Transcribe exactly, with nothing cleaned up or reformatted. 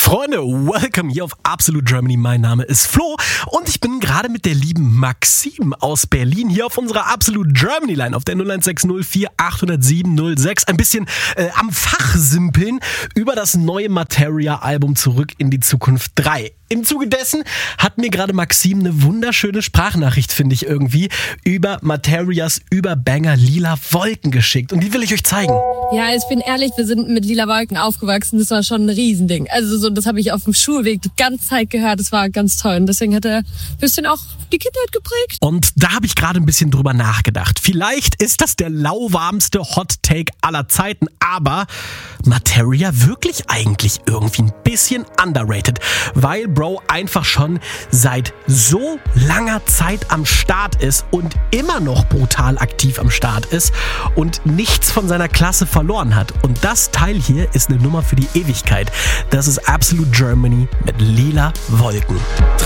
Freunde, welcome hier auf Absolute Germany. Mein Name ist Flo und ich bin gerade mit der lieben Maxim aus Berlin hier auf unserer Absolute Germany Line auf der null eins sechs null vier acht null sieben null sechs ein bisschen äh, am Fachsimpeln über das neue Materia-Album Zurück in die Zukunft drei. Im Zuge dessen hat mir gerade Maxim eine wunderschöne Sprachnachricht, finde ich irgendwie, über Materias Überbanger Lila Wolken geschickt. Und die will ich euch zeigen. Ja, ich bin ehrlich, wir sind mit Lila Wolken aufgewachsen. Das war schon ein Riesending. Also so, das habe ich auf dem Schulweg die ganze Zeit gehört. Das war ganz toll. Und deswegen hat er ein bisschen auch die Kindheit geprägt. Und da habe ich gerade ein bisschen drüber nachgedacht. Vielleicht ist das der lauwarmste Hot Take aller Zeiten, aber Materia wirklich eigentlich irgendwie ein bisschen underrated, weil Bro einfach schon seit so langer Zeit am Start ist und immer noch brutal aktiv am Start ist und nichts von seiner Klasse verloren hat. Und das Teil hier ist eine Nummer für die Ewigkeit. Das ist Absolute Germany mit Lila Wolken.